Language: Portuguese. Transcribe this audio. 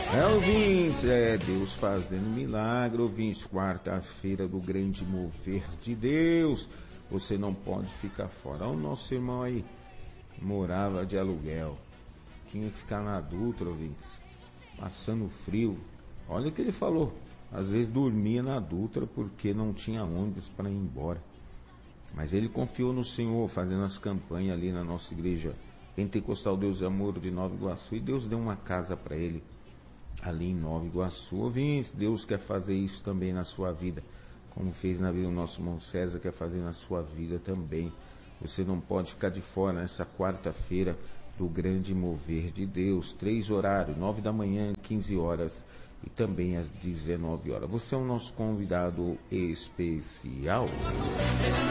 Ouvintes, Deus fazendo milagre, ouvintes, quarta-feira do grande mover de Deus, você não pode ficar fora. Olha o nosso irmão aí, morava de aluguel, tinha que ficar na Dutra, ouvintes, passando frio. Olha o que ele falou, às vezes dormia na Dutra porque não tinha ônibus para ir embora. Mas ele confiou no Senhor, fazendo as campanhas ali na nossa igreja Pentecostal Deus e Amor de Nova Iguaçu, e Deus deu uma casa para ele ali em Nova Iguaçu. Ouvintes, Deus quer fazer isso também na sua vida, como fez na vida do nosso irmão César, quer fazer na sua vida também. Você não pode ficar de fora nessa quarta-feira do grande mover de Deus. 3 horários, 9 da manhã, 15 horas e também às 19 horas. Você é o nosso convidado especial.